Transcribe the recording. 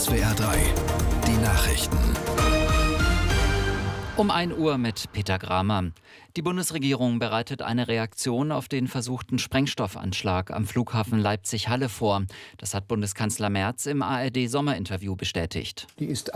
SWR 3, die Nachrichten. Um 1 Uhr mit Peter Gramer. Die Bundesregierung bereitet eine Reaktion auf den versuchten Sprengstoffanschlag am Flughafen Leipzig-Halle vor. Das hat Bundeskanzler Merz im ARD-Sommerinterview bestätigt. Die ist